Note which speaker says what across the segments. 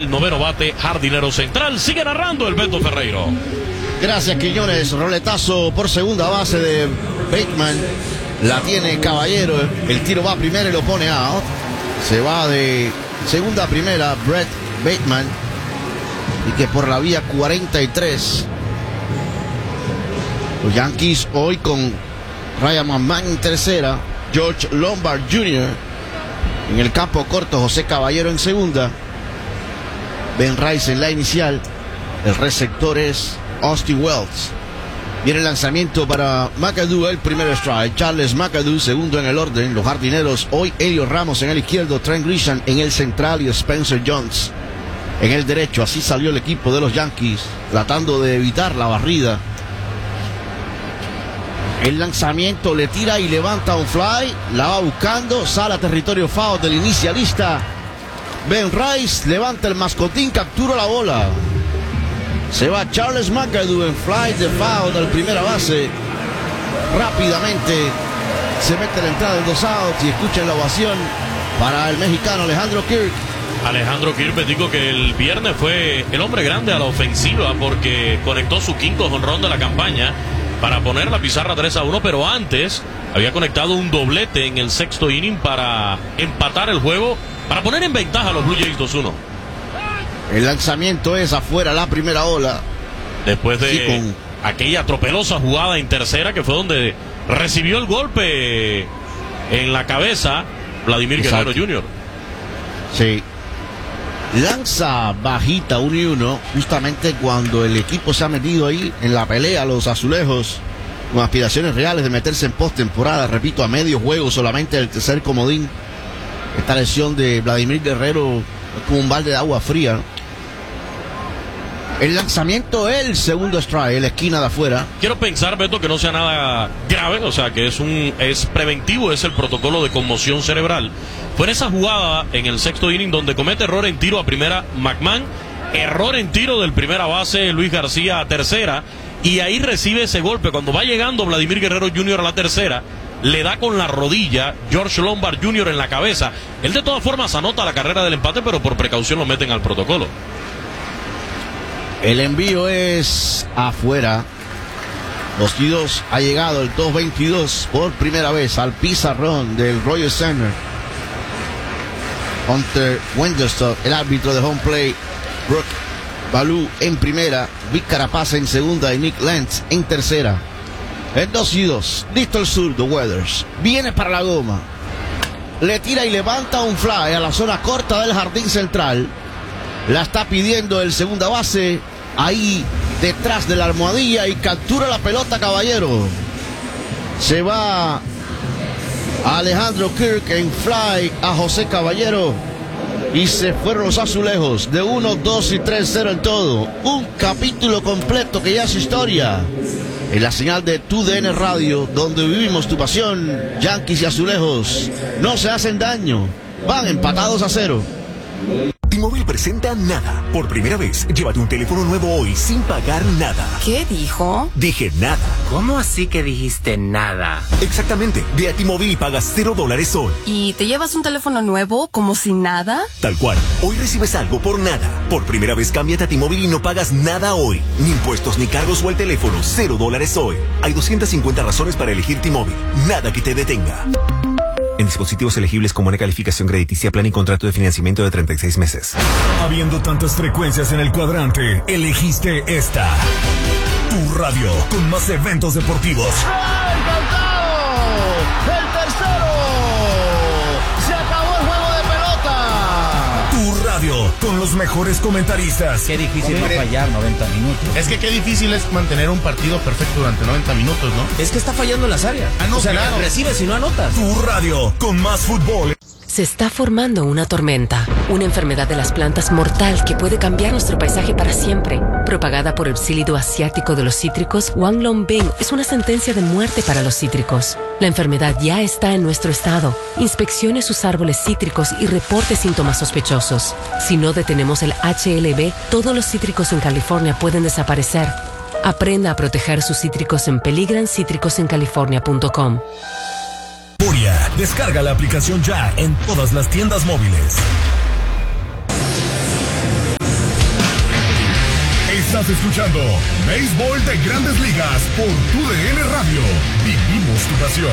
Speaker 1: el noveno bate, jardinero central. Sigue narrando el Beto Ferreiro.
Speaker 2: Gracias, Quiñones. Roletazo por segunda base de Bateman. La tiene Caballero. El tiro va primero y lo pone out. Se va de segunda a primera Brett Bateman. Y que por la vía 43. Los Yankees hoy con Ryan McMahon en tercera. George Lombard Jr. en el campo corto. José Caballero en segunda. Ben Rice en la inicial. El receptor es Austin Wells. Viene el lanzamiento para McAdoo, el primer strike. Charles McAdoo, segundo en el orden. Los jardineros hoy, Elio Ramos en el izquierdo, Trent Grisham en el central y Spencer Jones en el derecho. Así salió el equipo de los Yankees, tratando de evitar la barrida. El lanzamiento, le tira y levanta un fly. La va buscando, sale a territorio foul del inicialista. Ben Rice levanta el mascotín, captura la bola. Se va Charles McAdoo en fly de foul del primera base. Rápidamente se mete la entrada en 2 outs y escuchen la ovación para el mexicano Alejandro Kirk.
Speaker 1: Alejandro Kirk, me digo que el viernes fue el hombre grande a la ofensiva porque conectó su quinto jonrón de la campaña para poner la pizarra 3-1, pero antes había conectado un doblete en el sexto inning para empatar el juego, para poner en ventaja a los Blue Jays 2-1.
Speaker 2: El lanzamiento es afuera, la primera ola.
Speaker 1: Después de aquella tropelosa jugada en tercera, que fue donde recibió el golpe en la cabeza Vladimir Guerrero Jr.
Speaker 2: Sí. Lanza bajita 1-1, justamente cuando el equipo se ha metido ahí en la pelea, los azulejos, con aspiraciones reales de meterse en postemporada. Repito, a medio juego solamente el tercer comodín. Esta lesión de Vladimir Guerrero es como un balde de agua fría. El lanzamiento, el segundo strike, en la esquina de afuera.
Speaker 1: Quiero pensar, Beto, que no sea nada grave, o sea, que es preventivo, es el protocolo de conmoción cerebral. Fue en esa jugada en el sexto inning donde comete error en tiro a primera McMahon, error en tiro del primera base Luis García a tercera, y ahí recibe ese golpe. Cuando va llegando Vladimir Guerrero Jr. a la tercera, le da con la rodilla George Lombard Jr. en la cabeza. Él de todas formas anota la carrera del empate, pero por precaución lo meten al protocolo.
Speaker 2: El envío es afuera. 2-2 ha llegado el 2-22 por primera vez al pizarrón del Royal Center. Hunter Wenderstock, el árbitro de home play. Brooke Balú en primera, Vic Carapaz en segunda y Nick Lentz en tercera. El 2-2, listo el sur de Weathers. Viene para la goma. Le tira y levanta un fly a la zona corta del jardín central. La está pidiendo el segunda base, ahí detrás de la almohadilla, y captura la pelota Caballero. Se va Alejandro Kirk en fly a José Caballero y se fueron los azulejos de 1, 2 y 3-0 en todo. Un capítulo completo que ya es historia en la señal de TUDN Radio, donde vivimos tu pasión. Yankees y azulejos no se hacen daño, van empatados a 0.
Speaker 3: T-Mobile presenta Nada. Por primera vez, llévate un teléfono nuevo hoy sin pagar nada.
Speaker 4: ¿Qué dijo?
Speaker 3: Dije nada.
Speaker 5: ¿Cómo así que dijiste nada?
Speaker 3: Exactamente. Ve a T-Mobile y pagas $0 hoy.
Speaker 4: ¿Y te llevas un teléfono nuevo como si nada?
Speaker 3: Tal cual. Hoy recibes algo por nada. Por primera vez, cámbiate a T-Mobile y no pagas nada hoy. Ni impuestos, ni cargos o el teléfono. $0 hoy. Hay 250 razones para elegir T-Mobile. Nada que te detenga. En dispositivos elegibles con buena calificación crediticia, plan y contrato de financiamiento de 36 meses.
Speaker 6: Habiendo tantas frecuencias en el cuadrante, elegiste esta. Tu radio, con más eventos deportivos.
Speaker 2: ¡Encantado! ¡El tercero! ¡Se acabó el juego de pelota!
Speaker 6: Tu radio, con los mejores comentaristas.
Speaker 7: Qué difícil no fallar 90 minutos.
Speaker 8: Es que qué difícil es mantener un partido perfecto durante 90 minutos, ¿no?
Speaker 7: Es que está fallando en las áreas.
Speaker 8: No, o sea, claro.
Speaker 7: Recibes y no anotas.
Speaker 6: Tu radio, con más fútbol.
Speaker 9: Se está formando una tormenta, una enfermedad de las plantas mortal que puede cambiar nuestro paisaje para siempre. Propagada por el psílido asiático de los cítricos, Wanglongbing es una sentencia de muerte para los cítricos. La enfermedad ya está en nuestro estado. Inspeccione sus árboles cítricos y reporte síntomas sospechosos. Si no detenemos el HLB, todos los cítricos en California pueden desaparecer. Aprenda a proteger sus cítricos en peligranCítricosencalifornia.com.
Speaker 6: Furia, descarga la aplicación ya en todas las tiendas móviles. Estás escuchando Béisbol de Grandes Ligas por TUDN Radio. Vivimos tu pasión.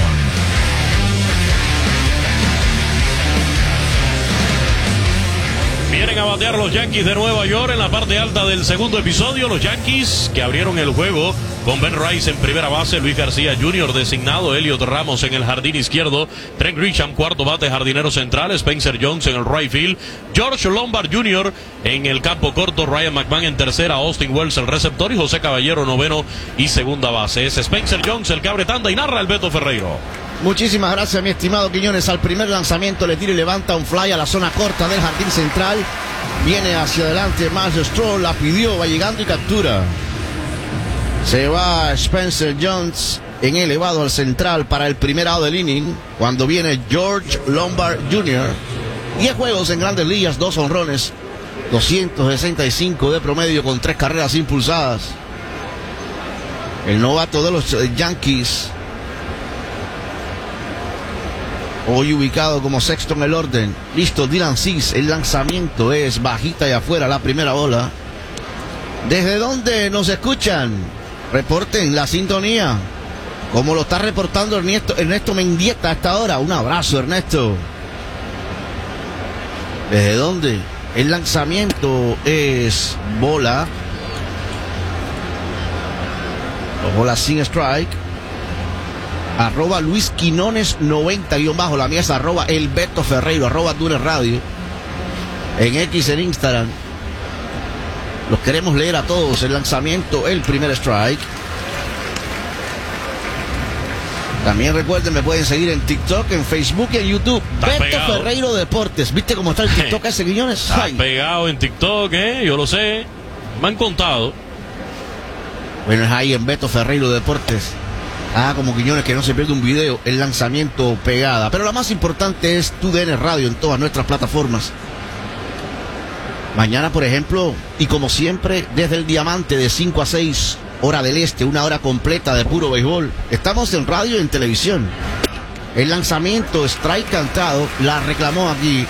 Speaker 1: Vienen a batear los Yankees de Nueva York en la parte alta del segundo episodio. Los Yankees que abrieron el juego con Ben Rice en primera base, Luis García Jr. designado, Elliot Ramos en el jardín izquierdo, Trent Grisham cuarto bate, jardinero central, Spencer Jones en el right field, George Lombard Jr. en el campo corto, Ryan McMahon en tercera, Austin Wells el receptor y José Caballero noveno y segunda base. Es Spencer Jones el que abre tanda y narra el Beto Ferreiro.
Speaker 2: Muchísimas gracias, mi estimado Quiñones. Al primer lanzamiento le tira y levanta un fly a la zona corta del jardín central. Viene hacia adelante Miles Stroll, la pidió, va llegando y captura. Se va Spencer Jones en elevado al central para el primer out del inning. Cuando viene George Lombard Jr. 10 juegos en Grandes Ligas, 2 honrones, 265 de promedio con 3 carreras impulsadas. El novato de los Yankees, hoy ubicado como sexto en el orden. Listo, Dylan Cease. El lanzamiento es bajita y afuera la primera bola. ¿Desde dónde nos escuchan? Reporten la sintonía, como lo está reportando Ernesto Mendieta a esta hora. Un abrazo, Ernesto. ¿Desde dónde? El lanzamiento es bola. Bola sin strike. Arroba Luis Quinones 90_ la mía es arroba el Beto Ferreiro, arroba TUDN Radio en X, en Instagram. Los queremos leer a todos. El lanzamiento, el primer strike. También recuerden, me pueden seguir en TikTok, en Facebook y en YouTube. Beto pegado. Ferreiro Deportes. ¿Viste cómo está el TikTok ese, Quiñones?
Speaker 1: Está pegado en TikTok, yo lo sé. Me han contado.
Speaker 2: Bueno, es ahí en Beto Ferreiro Deportes. Como Quiñones, que no se pierde un video. El lanzamiento pegada. Pero la más importante es TUDN Radio en todas nuestras plataformas. Mañana, por ejemplo, y como siempre, desde el Diamante de 5 a 6, hora del este, una hora completa de puro béisbol. Estamos en radio y en televisión. El lanzamiento, strike cantado, la reclamó aquí.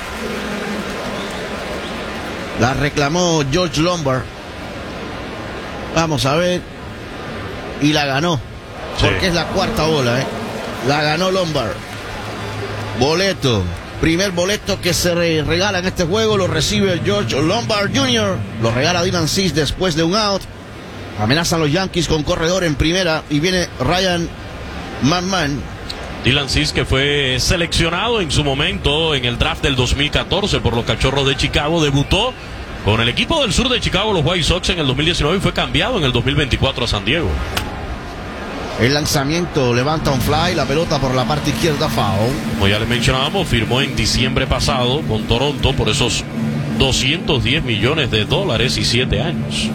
Speaker 2: La reclamó George Lombard. Vamos a ver. Y la ganó. Porque es la cuarta bola, La ganó Lombard. Boleto. Primer boleto que se regala en este juego. Lo recibe George Lombard Jr. Lo regala Dylan Cease después de un out. Amenazan los Yankees con corredor en primera. Y viene Ryan McMahon.
Speaker 1: Dylan Cease, que fue seleccionado en su momento en el draft del 2014 por los Cachorros de Chicago. Debutó con el equipo del sur de Chicago, los White Sox, en el 2019 y fue cambiado en el 2024 a San Diego.
Speaker 2: El lanzamiento levanta un fly, la pelota por la parte izquierda, foul.
Speaker 1: Como ya les mencionábamos, firmó en diciembre pasado con Toronto por esos $210 millones y 7 años.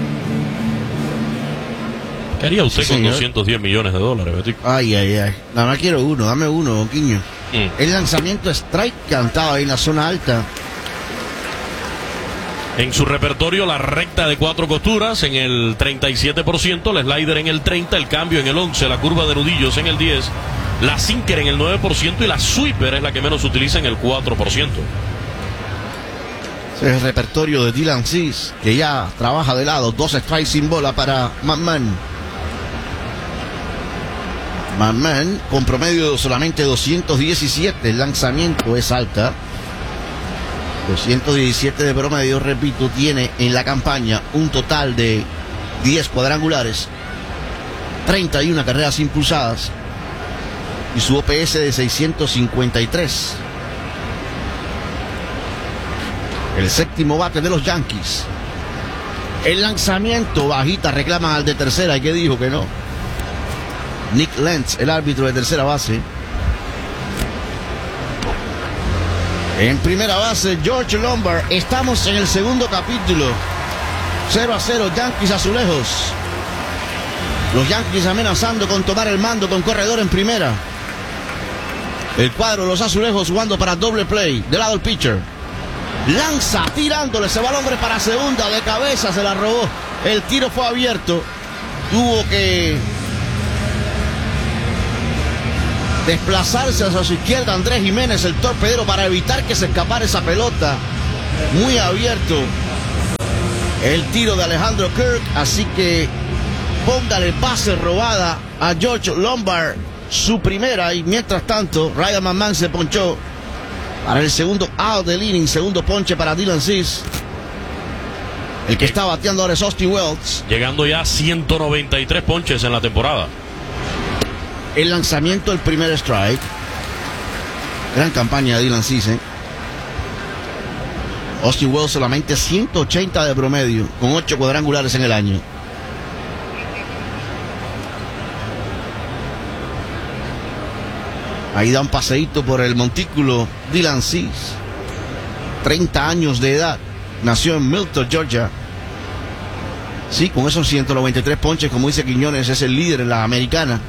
Speaker 1: ¿Qué haría usted con $210 millones, Beto?
Speaker 2: Ay. Nada más quiero uno, dame uno, Quiño. El lanzamiento strike cantado ahí en la zona alta.
Speaker 1: En su repertorio, la recta de 4 costuras en el 37%, el slider en el 30%, el cambio en el 11%, la curva de nudillos en el 10%, la sinker en el 9% y la sweeper es la que menos se utiliza en el 4%.
Speaker 2: Ese es el repertorio de Dylan Cease, que ya trabaja de lado. 2 strikes sin bola para McMahon. McMahon con promedio de solamente 217. El lanzamiento es alta. 217 de promedio, repito, tiene en la campaña un total de 10 cuadrangulares, 31 carreras impulsadas y su OPS de 653. El séptimo bate de los Yankees. El lanzamiento bajita, reclaman al de tercera y que dijo que no. Nick Lentz, el árbitro de tercera base. En primera base, George Lombard. Estamos en el segundo capítulo. 0-0, Yankees Azulejos. Los Yankees amenazando con tomar el mando con corredor en primera. El cuadro de los Azulejos jugando para doble play. De lado el pitcher. Lanza, tirándole, se va el hombre para segunda. De cabeza se la robó. El tiro fue abierto. Tuvo que desplazarse hacia su izquierda Andrés Jiménez, el torpedero, para evitar que se escapara esa pelota. Muy abierto el tiro de Alejandro Kirk, así que póngale base robada a George Lombard, su primera, y mientras tanto Ryan McMahon se ponchó para el segundo out del inning, segundo ponche para Dylan Cease. El que está bateando ahora es Austin Wells.
Speaker 1: Llegando ya a 193 ponches en la temporada.
Speaker 2: El lanzamiento, el primer strike. Gran campaña de Dylan Cease. Austin Wells solamente 180 de promedio, con 8 cuadrangulares en el año. Ahí da un paseíto por el montículo Dylan Cease. 30 años de edad. Nació en Milton, Georgia. Sí, con esos 193 ponches, como dice Quiñones, es el líder en la americana.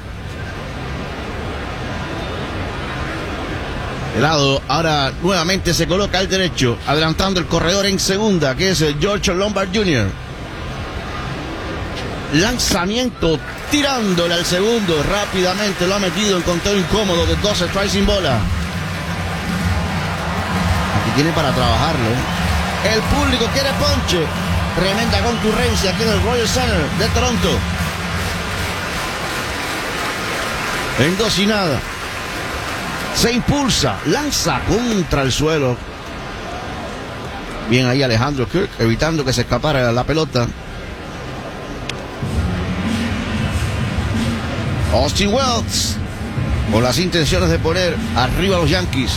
Speaker 2: El lado ahora nuevamente se coloca al derecho, adelantando el corredor en segunda, que es el George Lombard Jr. Lanzamiento, tirándole al segundo, rápidamente lo ha metido en conteo incómodo de 2 strikes sin bola. Aquí tiene para trabajarlo. El público quiere ponche. Tremenda concurrencia aquí en el Royal Center de Toronto. En 2 y nada. Se impulsa, lanza contra el suelo. Bien ahí Alejandro Kirk, evitando que se escapara la pelota. Austin Wells, con las intenciones de poner arriba a los Yankees.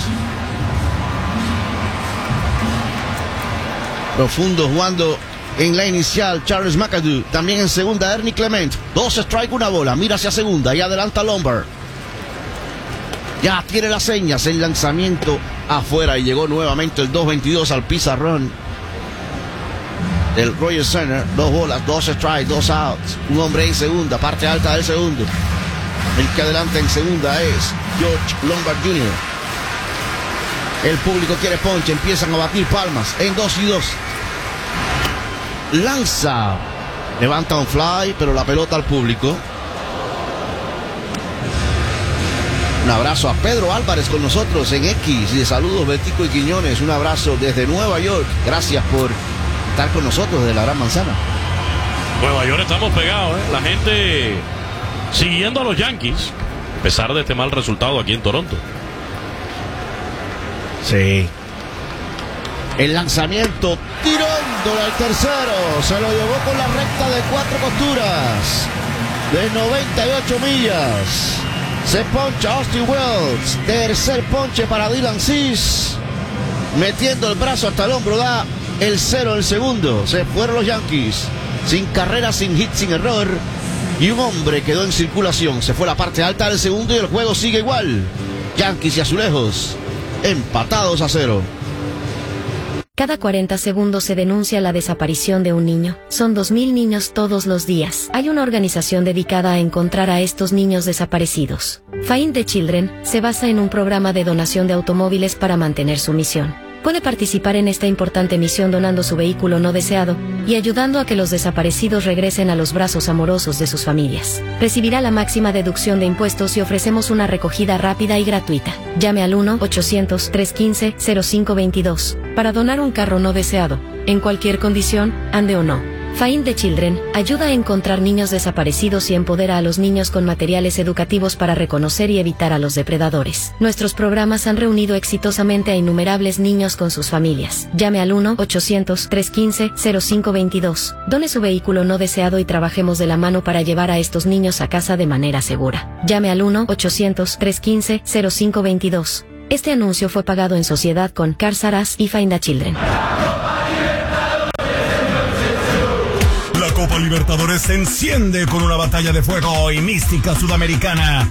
Speaker 2: Profundo jugando en la inicial Charles McAdoo. También en segunda Ernie Clement. 2 strikes, 1 bola. Mira hacia segunda y adelanta Lombard. Ya tiene las señas. El lanzamiento afuera y llegó nuevamente el 2-22 al pizarrón del Royal Center. 2 bolas, 2 strikes, 2 outs. Un hombre en segunda, parte alta del segundo. El que adelanta en segunda es George Lombard Jr. El público quiere ponche, empiezan a batir palmas en 2 y 2. Lanza, levanta un fly, pero la pelota al público. Un abrazo a Pedro Álvarez con nosotros en X. Y de saludos Betico y Quiñones. Un abrazo desde Nueva York. Gracias por estar con nosotros desde la Gran Manzana.
Speaker 1: Nueva York estamos pegados, ¿eh? La gente siguiendo a los Yankees, a pesar de este mal resultado aquí en Toronto.
Speaker 2: Sí. El lanzamiento, tirándole al tercero. Se lo llevó con la recta de 4 costuras. De 98 millas. Se poncha Austin Wells. Tercer ponche para Dylan Cease. Metiendo el brazo hasta el hombro, da el 0 el segundo. Se fueron los Yankees. Sin carrera, sin hit, sin error. Y un hombre quedó en circulación. Se fue la parte alta del segundo y el juego sigue igual. Yankees y Azulejos empatados a 0.
Speaker 10: Cada 40 segundos se denuncia la desaparición de un niño. Son 2.000 niños todos los días. Hay una organización dedicada a encontrar a estos niños desaparecidos. Find the Children se basa en un programa de donación de automóviles para mantener su misión. Puede participar en esta importante misión donando su vehículo no deseado y ayudando a que los desaparecidos regresen a los brazos amorosos de sus familias. Recibirá la máxima deducción de impuestos y ofrecemos una recogida rápida y gratuita. Llame al 1-800-315-0522 para donar un carro no deseado, en cualquier condición, ande o no. Find the Children ayuda a encontrar niños desaparecidos y empodera a los niños con materiales educativos para reconocer y evitar a los depredadores. Nuestros programas han reunido exitosamente a innumerables niños con sus familias. Llame al 1-800-315-0522. Done su vehículo no deseado y trabajemos de la mano para llevar a estos niños a casa de manera segura. Llame al 1-800-315-0522. Este anuncio fue pagado en sociedad con Cars R Us y Find the Children.
Speaker 6: La Copa Libertadores se enciende con una batalla de fuego y mística sudamericana.